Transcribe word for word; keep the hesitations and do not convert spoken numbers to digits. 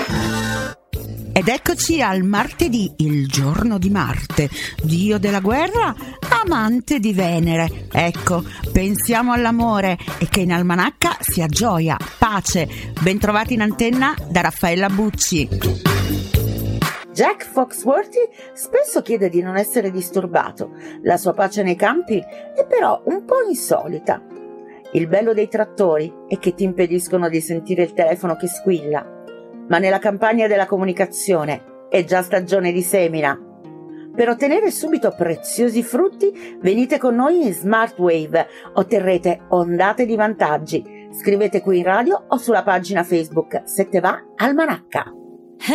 Ed eccoci al martedì, il giorno di Marte, dio della guerra, amante di Venere. Ecco, pensiamo all'amore e che in almanacca sia gioia, pace. Bentrovati in antenna da Raffaella Bucci. Jack Foxworthy spesso chiede di non essere disturbato. La sua pace nei campi è però un po' insolita. Il bello dei trattori è che ti impediscono di sentire il telefono che squilla. Ma nella campagna della comunicazione è già stagione di semina. Per ottenere subito preziosi frutti, venite con noi in Smartwave, otterrete ondate di vantaggi. Scrivete qui in radio o sulla pagina Facebook Se te va Almanacca.